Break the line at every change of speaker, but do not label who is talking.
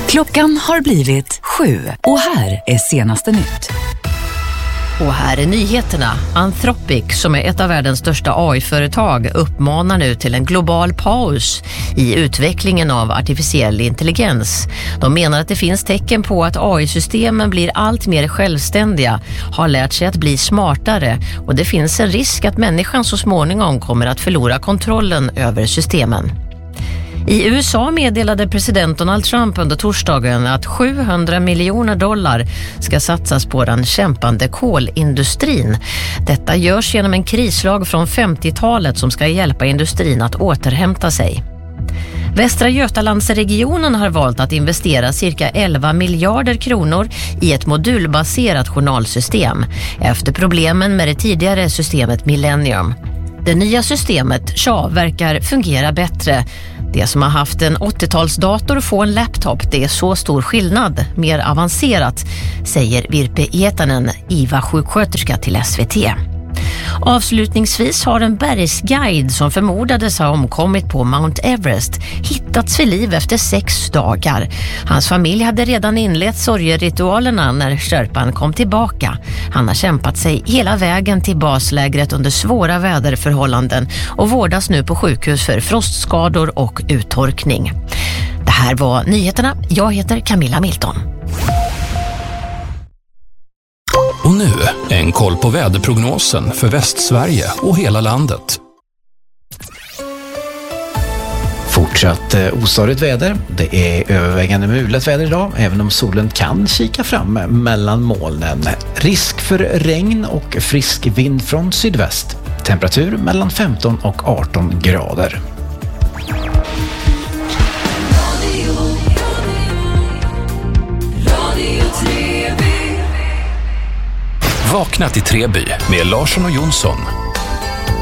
Klockan har blivit 7 och här är senaste nytt.
Och här är nyheterna. Anthropic, som är ett av världens största AI-företag, uppmanar nu till en global paus i utvecklingen av artificiell intelligens. De menar att det finns tecken på att AI-systemen blir allt mer självständiga, har lärt sig att bli smartare och det finns en risk att människan så småningom kommer att förlora kontrollen över systemen. I USA meddelade president Donald Trump under torsdagen att $700 miljoner ska satsas på den kämpande kolindustrin. Detta görs genom en krislag från 50-talet som ska hjälpa industrin att återhämta sig. Västra Götalandsregionen har valt att investera cirka 11 miljarder kronor i ett modulbaserat journalsystem efter problemen med det tidigare systemet Millennium. Det nya systemet verkar fungera bättre. Det som har haft en 80-talsdator får en laptop. Det är så stor skillnad, mer avancerat, säger Virpe Hietanen, IVA-sjuksköterska till SVT. Avslutningsvis har en bergsguide som förmodades ha omkommit på Mount Everest hittats vid liv efter 6 dagar. Hans familj hade redan inlett sorgeritualerna när sherpan kom tillbaka. Han har kämpat sig hela vägen till baslägret under svåra väderförhållanden och vårdas nu på sjukhus för frostskador och uttorkning. Det här var nyheterna. Jag heter Camilla Milton.
Och nu en koll på väderprognosen för Västsverige och hela landet.
Fortsatt ostadigt väder. Det är övervägande mulet väder idag, även om solen kan kika fram mellan molnen. Risk för regn och frisk vind från sydväst. Temperatur mellan 15 och 18 grader.
Vakna till Treby med Larsson och Jonsson.